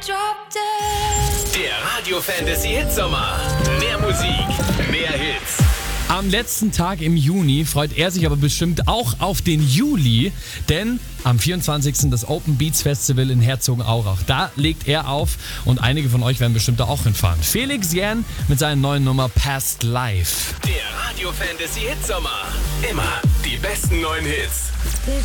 Der Radio Fantasy Hitsommer. Mehr Musik, mehr Hits. Am letzten Tag im Juni freut er sich aber bestimmt auch auf den Juli, denn am 24. das Open Beats Festival in Herzogenaurach. Da legt er auf und einige von euch werden bestimmt da auch hinfahren. Felix Jähn mit seiner neuen Nummer Past Life. Der Radio Fantasy Hitsommer. Immer die besten neuen Hits.